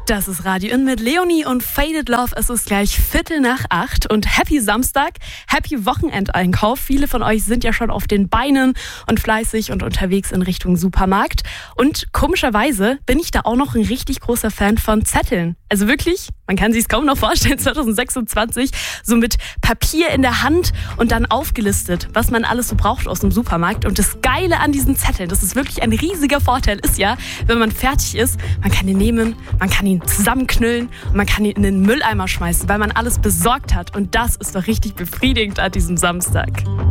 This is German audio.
Das ist Radio In mit Leonie und Faded Love. Es ist gleich 7:45 und Happy Samstag, Happy Wochenendeinkauf. Viele von euch sind ja schon auf den Beinen und fleißig und unterwegs in Richtung Supermarkt. Und komischerweise bin ich da auch noch ein richtig großer Fan von Zetteln. Also wirklich, man kann sich es kaum noch vorstellen, 2026, so mit Papier in der Hand und dann aufgelistet, was man alles so braucht aus dem Supermarkt. Und das Geile an diesen Zetteln, das ist wirklich ein riesiger Vorteil, ist ja, wenn man fertig ist, man kann ihn nehmen, man kann ihn zusammenknüllen und man kann ihn in den Mülleimer schmeißen, weil man alles besorgt hat. Und das ist doch richtig befriedigend an diesem Samstag.